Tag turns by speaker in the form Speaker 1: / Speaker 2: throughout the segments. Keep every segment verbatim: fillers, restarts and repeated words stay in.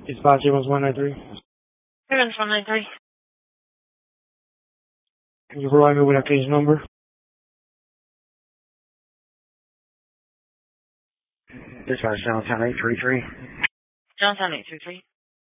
Speaker 1: Dispatch Evans one nine three.
Speaker 2: Evans one nine three.
Speaker 1: Can you provide me with a case number?
Speaker 3: Dispatch Downtown eight three three.
Speaker 2: Downtown eight three three.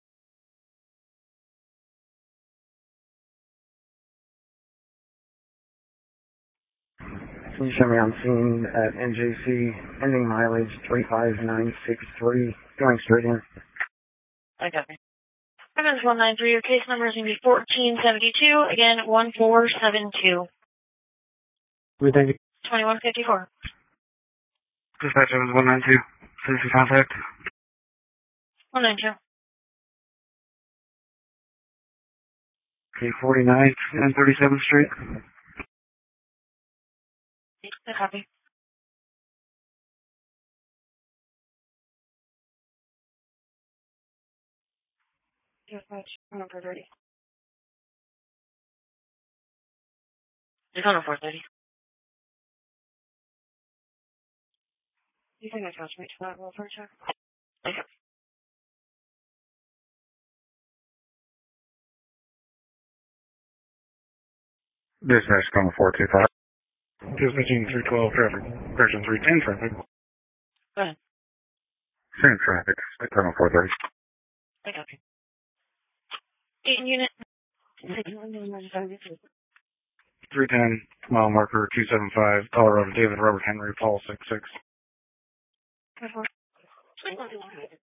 Speaker 3: Can you show me on scene at N J C, ending mileage three five nine six three, going straight in?
Speaker 2: I got me. Evans one nine three, your case number is going to be fourteen seventy-two, again, one four seven two.
Speaker 1: We thank you.
Speaker 2: twenty-one fifty-four.
Speaker 3: Dispatch Evans one nine two, citizen contact.
Speaker 2: one nine two.
Speaker 3: Okay, forty-ninth and thirty-seventh Street.
Speaker 2: I copy. Dispatch, number thirty. You're going to four thirty. You think I touched me to that roll for a check? Okay.
Speaker 3: Dispatch going four two five.
Speaker 1: Dispatching three twelve traffic. Correction three ten traffic.
Speaker 2: Go ahead.
Speaker 3: Same traffic, going four thirty.
Speaker 2: I copy. Eight unit.
Speaker 1: three ten, mile marker two seven five, Colorado David Robert Henry, Paul six six.
Speaker 2: Good work.